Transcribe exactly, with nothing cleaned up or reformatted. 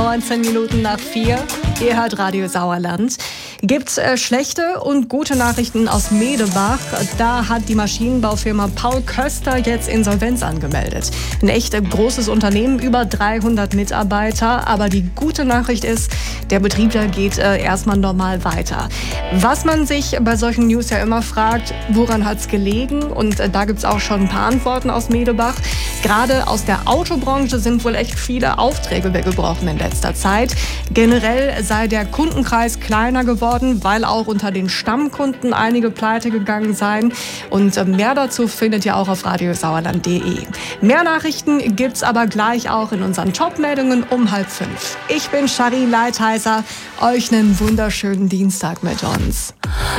neunzehn Minuten nach vier. Ihr hört Radio Sauerland. Gibt's äh, schlechte und gute Nachrichten aus Medebach. Da hat die Maschinenbaufirma Paul Köster jetzt Insolvenz angemeldet. Ein echt großes Unternehmen, über dreihundert Mitarbeiter. Aber die gute Nachricht ist, der Betrieb da geht äh, erstmal normal weiter. Was man sich bei solchen News ja immer fragt, woran hat's gelegen? Und äh, da gibt's auch schon ein paar Antworten aus Medebach. Gerade aus der Autobranche sind wohl echt viele Aufträge weggebrochen in letzter Zeit. Generell sei der Kundenkreis kleiner geworden, weil auch unter den Stammkunden einige pleite gegangen seien. Und mehr dazu findet ihr auch auf radiosauerland punkt de. Mehr Nachrichten gibt's aber gleich auch in unseren Top-Meldungen um halb fünf. Ich bin Shari Leitheiser. Euch einen wunderschönen Dienstag mit uns.